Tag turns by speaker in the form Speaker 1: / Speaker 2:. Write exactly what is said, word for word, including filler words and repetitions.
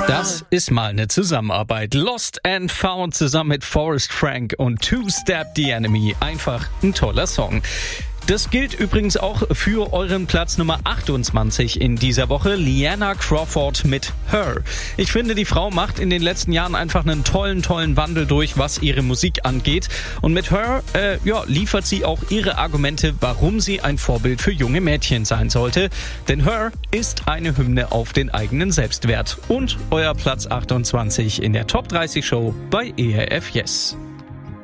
Speaker 1: Das ist mal eine Zusammenarbeit. Lost and Found zusammen mit Forrest Frank und Two Step the Enemy. Einfach ein toller Song. Das gilt übrigens auch für euren Platz Nummer achtundzwanzig in dieser Woche. Liana Crawford mit Her. Ich finde, die Frau macht in den letzten Jahren einfach einen tollen, tollen Wandel durch, was ihre Musik angeht. Und mit Her äh, ja, liefert sie auch ihre Argumente, warum sie ein Vorbild für junge Mädchen sein sollte. Denn Her ist eine Hymne auf den eigenen Selbstwert. Und euer Platz achtundzwanzig in der Top dreißig Show bei E R F Yes.